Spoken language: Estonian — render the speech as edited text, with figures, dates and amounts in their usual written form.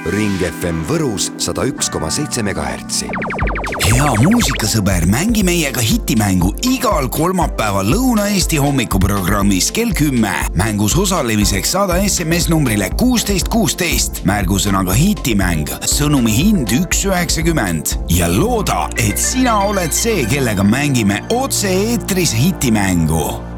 Ring FM Võrus 101,7 MHz. Hea muusikasõber, mängi meiega hitimängu igal kolmapäeval Lõuna-Eesti hommikuprogrammis kell 10. Mängus osalemiseks saada SMS numbrile 1616, märgusõnaga hitimäng, sõnumi hind 1,90 ja looda, et sina oled see, kellega mängime otse eetris hitimängu.